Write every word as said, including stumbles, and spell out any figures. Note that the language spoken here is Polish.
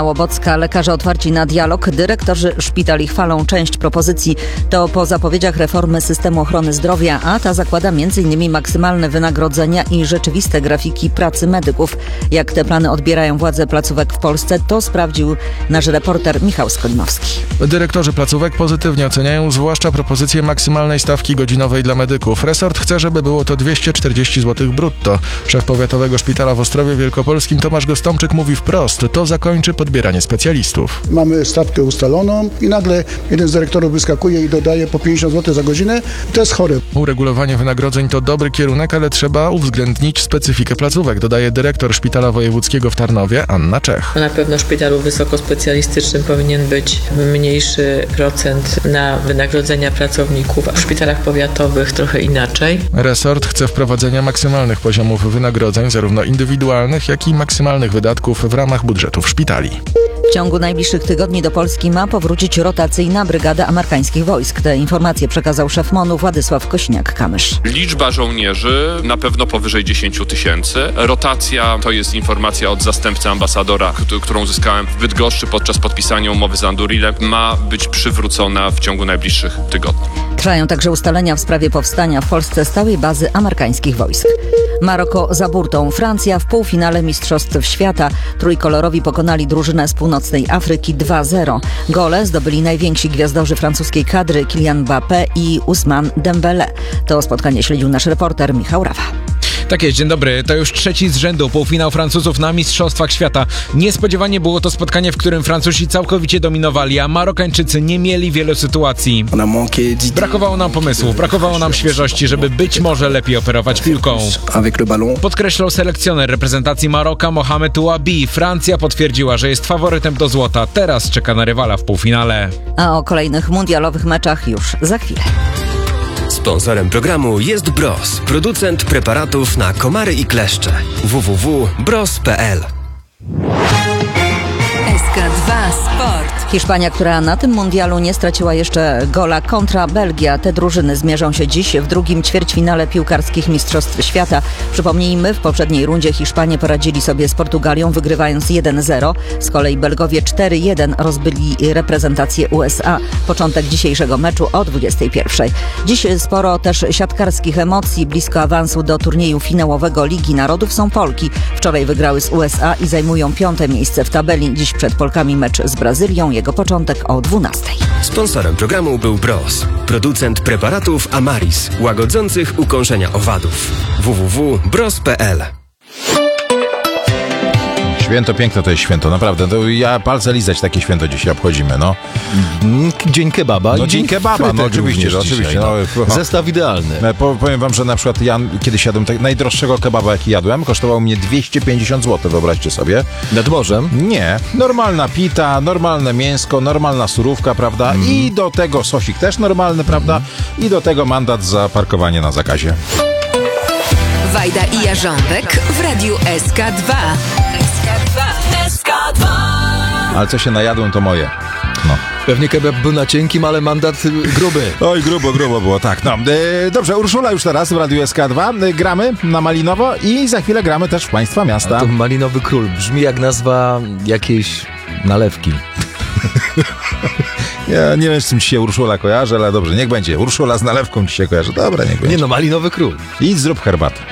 Łobocka. Lekarze otwarci na dialog. Dyrektorzy szpitali chwalą część propozycji. To po zapowiedziach reformy systemu ochrony zdrowia, a ta zakłada m.in. maksymalne wynagrodzenia i rzeczywiste grafiki pracy medyków. Jak te plany odbierają władze placówek w Polsce, to sprawdził nasz reporter Michał Skolimowski. Dyrektorzy placówek pozytywnie oceniają zwłaszcza propozycję maksymalnej stawki godzinowej dla medyków. Resort chce, żeby było to dwieście czterdzieści złotych brutto. Szef Powiatowego Szpitala w Ostrowie Wielkopolskim Tomasz Gostomczyk mówi wprost, to zakończy podbieranie specjalistów. Mamy stawkę ustaloną i nagle jeden z dyrektorów wyskakuje i dodaje po pięćdziesiąt złotych za godzinę. To jest chore. Uregulowanie wynagrodzeń to dobry kierunek, ale trzeba uwzględnić specyfikę placówek, dodaje dyrektor Szpitala Wojewódzkiego w Tarnowie Anna Czech. Na pewno w szpitalu wysokospecjalistycznym powinien być mniejszy procent na wynagrodzenia pracowników, a w szpitalach powiatowych trochę inaczej. Resort chce wprowadzenia maksymalnych poziomów wynagrodzeń, zarówno indywidualnych, jak i maksymalnych wydatków w ramach budżetów szpitali. W ciągu najbliższych tygodni do Polski ma powrócić rotacyjna brygada amerykańskich wojsk. Te informacje przekazał szef MON-u Władysław Kośniak-Kamysz. Liczba żołnierzy na pewno powyżej dziesięć tysięcy. Rotacja to jest informacja od zastępcy ambasadora, którą uzyskałem w Bydgoszczy podczas podpisania umowy z Andurilem. Ma być przywrócona w ciągu najbliższych tygodni. Trwają także ustalenia w sprawie powstania w Polsce stałej bazy amerykańskich wojsk. Maroko za burtą. Francja w półfinale Mistrzostw Świata. Trójkolorowi pokonali drużynę z północnej Afryki dwa zero. Gole zdobyli najwięksi gwiazdorzy francuskiej kadry Kylian Mbappé i Ousmane Dembélé. To spotkanie śledził nasz reporter Michał Rawa. Tak jest, dzień dobry. To już trzeci z rzędu półfinał Francuzów na Mistrzostwach Świata. Niespodziewanie było to spotkanie, w którym Francuzi całkowicie dominowali, a Marokańczycy nie mieli wielu sytuacji. Brakowało nam pomysłów, brakowało nam świeżości, żeby być może lepiej operować piłką. Podkreślał selekcjoner reprezentacji Maroka Mohamed Ouabi. Francja potwierdziła, że jest faworytem do złota. Teraz czeka na rywala w półfinale. A o kolejnych mundialowych meczach już za chwilę. Sponsorem programu jest Bros, producent preparatów na komary i kleszcze. w w w kropka bros kropka p l. S K dwa Sport. Hiszpania, która na tym mundialu nie straciła jeszcze gola, kontra Belgia. Te drużyny zmierzą się dziś w drugim ćwierćfinale piłkarskich Mistrzostw Świata. Przypomnijmy, w poprzedniej rundzie Hiszpanie poradzili sobie z Portugalią, wygrywając jeden zero. Z kolei Belgowie cztery jeden rozbyli reprezentację U S A. Początek dzisiejszego meczu o dwudziestej pierwszej. Dziś sporo też siatkarskich emocji. Blisko awansu do turnieju finałowego Ligi Narodów są Polki. Wczoraj wygrały z U S A i zajmują piąte miejsce w tabeli. Dziś przed Polkami mecz z Brazylią. Jego początek o dwunastej. Sponsorem programu był Bros, producent preparatów Amaris, łagodzących ukąszenia owadów. w w w kropka bros kropka p l. Święto piękne to jest święto, naprawdę. To ja palce lizać, takie święto dzisiaj obchodzimy, no. Dzień kebaba. No dzień kebaba, no oczywiście, no, oczywiście. No. No. Zestaw idealny. Powiem wam, że na przykład ja kiedyś jadłem tak, najdroższego kebaba, jaki jadłem, kosztował mnie dwieście pięćdziesiąt złotych, wyobraźcie sobie. Nad morzem? Nie. Normalna pita, normalne mięsko, normalna surówka, prawda? Mm. I do tego sosik też normalny, prawda? Mm. I do tego mandat za parkowanie na zakazie. Wajda i Jarząbek w radiu S K dwa. S K dwa. S K dwa. Ale co się najadłem, to moje. No. Pewnie kebab był na cienkim, ale mandat gruby. Oj, grubo, grubo było, tak. No. E, dobrze, Urszula już teraz w radiu S K dwa. E, gramy na Malinowo i za chwilę gramy też w państwa miasta. A to Malinowy Król brzmi jak nazwa jakiejś nalewki. Ja nie wiem, z czym ci się Urszula kojarzy, ale dobrze, niech będzie. Urszula z nalewką ci się kojarzy. Dobra, niech będzie. Nie no, Malinowy Król. Idź zrób herbatę.